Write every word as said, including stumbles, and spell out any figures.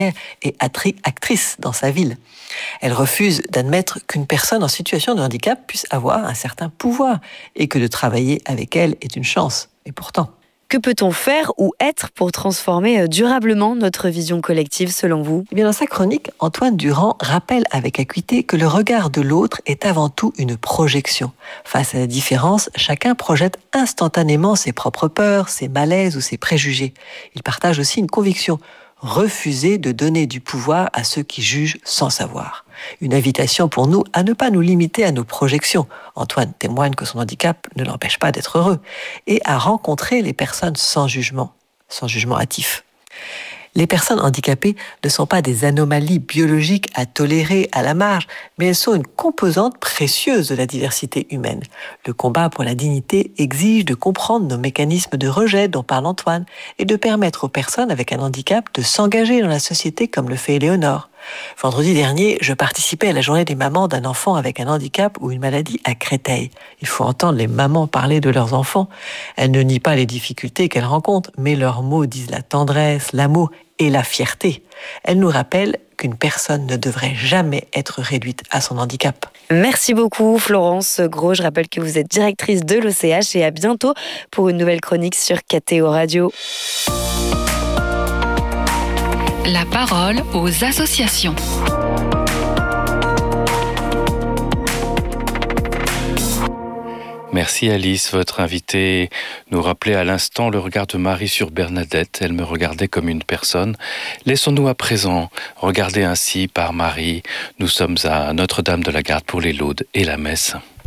et attri- actrice dans sa ville. Elle refuse d'admettre qu'une personne en situation de handicap puisse avoir un certain pouvoir et que de travailler avec elle est une chance. Et pourtant... Que peut-on faire ou être pour transformer durablement notre vision collective selon vous ? Eh bien, dans sa chronique, Antoine Durand rappelle avec acuité que le regard de l'autre est avant tout une projection. Face à la différence, chacun projette instantanément ses propres peurs, ses malaises ou ses préjugés. Il partage aussi une conviction: refuser de donner du pouvoir à ceux qui jugent sans savoir. Une invitation pour nous à ne pas nous limiter à nos projections. Antoine témoigne que son handicap ne l'empêche pas d'être heureux et à rencontrer les personnes sans jugement, sans jugement hâtif. Les personnes handicapées ne sont pas des anomalies biologiques à tolérer à la marge, mais elles sont une composante précieuse de la diversité humaine. Le combat pour la dignité exige de comprendre nos mécanismes de rejet dont parle Antoine et de permettre aux personnes avec un handicap de s'engager dans la société comme le fait Éléonore. Vendredi dernier, je participais à la journée des mamans d'un enfant avec un handicap ou une maladie à Créteil. Il faut entendre les mamans parler de leurs enfants. Elles ne nient pas les difficultés qu'elles rencontrent, mais leurs mots disent la tendresse, l'amour et la fierté. Elles nous rappellent qu'une personne ne devrait jamais être réduite à son handicap. Merci beaucoup Florence Gros. Je rappelle que vous êtes directrice de l'O C H et à bientôt pour une nouvelle chronique sur K T O Radio. La parole aux associations. Merci Alice, votre invitée nous rappelait à l'instant le regard de Marie sur Bernadette. Elle me regardait comme une personne. Laissons-nous à présent regarder ainsi par Marie. Nous sommes à Notre-Dame de la Garde pour les laudes et la messe.